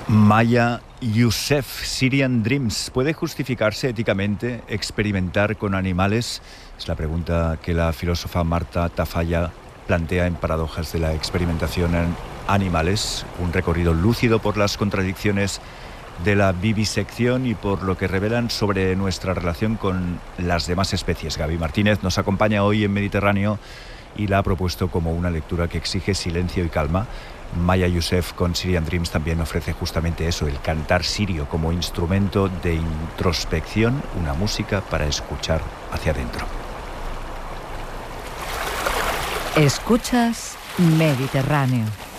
Maya Yousef, Syrian Dreams. ¿Puede justificarse éticamente experimentar con animales? Es la pregunta que la filósofa Marta Tafalla plantea en Paradojas de la experimentación en animales. Un recorrido lúcido por las contradicciones de la vivisección y por lo que revelan sobre nuestra relación con las demás especies. Gaby Martínez nos acompaña hoy en Mediterráneo y la ha propuesto como una lectura que exige silencio y calma. Maya Yousef con Syrian Dreams también ofrece justamente eso, el cantar sirio como instrumento de introspección, una música para escuchar hacia adentro. Escuchas Mediterráneo.